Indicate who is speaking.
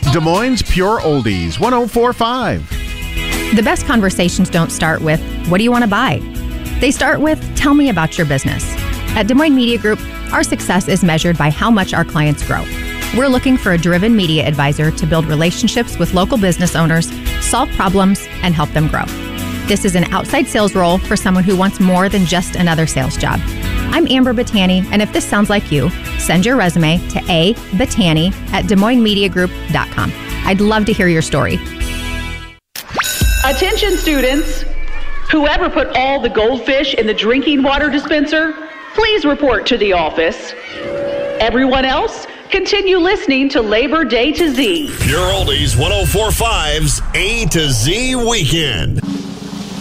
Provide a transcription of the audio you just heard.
Speaker 1: Des Moines Pure Oldies, 104.5.
Speaker 2: The best conversations don't start with, what do you want to buy? They start with, tell me about your business. At Des Moines Media Group, our success is measured by how much our clients grow. We're looking for a driven media advisor to build relationships with local business owners, solve problems, and help them grow. This is an outside sales role for someone who wants more than just another sales job. I'm Amber Battani, and if this sounds like you, send your resume to abattani@DesMoinesMediaGroup.com. I'd love to hear your story.
Speaker 3: Attention students, whoever put all the goldfish in the drinking water dispenser, please report to the office. Everyone else, continue listening to Labor Day to Z.
Speaker 4: Pure Oldies 104.5's A to Z Weekend.